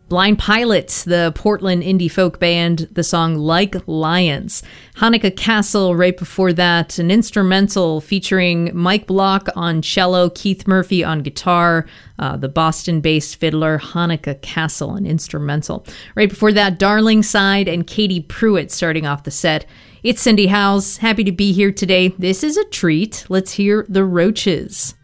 Blind Pilots, the Portland indie folk band, the song Like Lions. Hanukkah Castle, right before that, an instrumental featuring Mike Block on cello, Keith Murphy on guitar, the Boston-based fiddler Hanukkah Castle, an instrumental. Right before that, Darling Side and Katie Pruitt starting off the set. It's Cindy Howes, happy to be here today. This is a treat. Let's hear The Roaches.